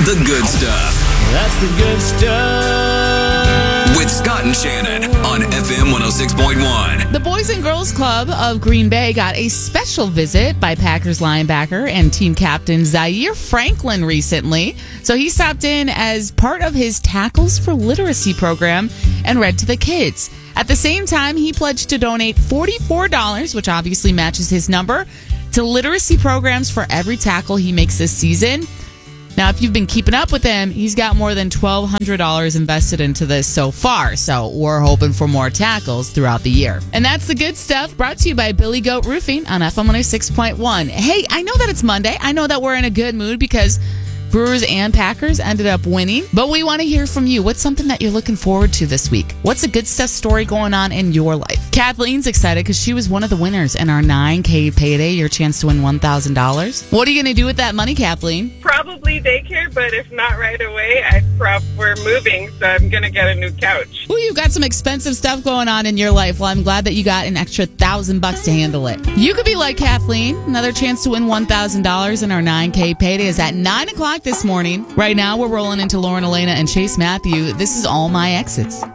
The Good Stuff. That's the good stuff. With Scott and Shannon on FM 106.1. The Boys and Girls Club of Green Bay got a special visit by Packers linebacker and team captain Zaire Franklin recently. So he stopped in as part of his Tackles for Literacy program and read to the kids. At the same time, he pledged to donate $44, which obviously matches his number, to literacy programs for every tackle he makes this season. Now, if you've been keeping up with him, he's got more than $1,200 invested into this so far. So we're hoping for more tackles throughout the year. And that's the good stuff, brought to you by Billy Goat Roofing on FM 106.1. Hey, I know that it's Monday. I know that we're in a good mood because Brewers and Packers ended up winning. But we want to hear from you. What's something that you're looking forward to this week? What's a good stuff story going on in your life? Kathleen's excited because she was one of the winners in our 9K payday, your chance to win $1,000. What are you going to do with that money, Kathleen? Probably daycare, but if not right away, we're moving, so I'm going to get a new couch. Well, you've got some expensive stuff going on in your life. Well, I'm glad that you got an extra $1,000 to handle it. You could be like Kathleen. Another chance to win $1,000 in our 9K payday is at 9 o'clock this morning. Right now, we're rolling into Lauren Elena and Chase Matthew. This is All My Exits.